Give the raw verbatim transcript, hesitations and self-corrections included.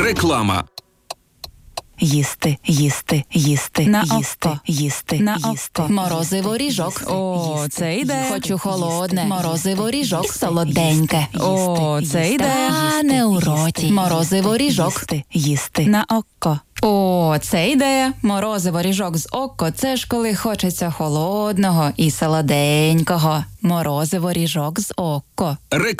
Реклама. Їсти, їсти, їсти, На їсти, око. їсти, На їсти. око. Морозиво ріжок. О, це йде. Хочу холодне. їсти, Морозиво ріжок. їсти, Солоденьке. їсти, О, їсти, це йде. їсти, Та не у їсти, роті. їсти, Морозиво ріжок. Їсти, їсти. На око. О, це йде. Морозиво ріжок з око. Це ж коли хочеться холодного і солоденького. Морозиво ріжок з око. Реклама.